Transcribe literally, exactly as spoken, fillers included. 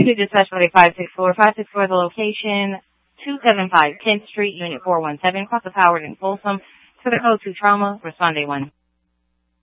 to dispatch for a five six four. five six four, the location, two seven five Kent Street, Unit four one seven, across the Howard and Folsom. For the code two trauma, respond one.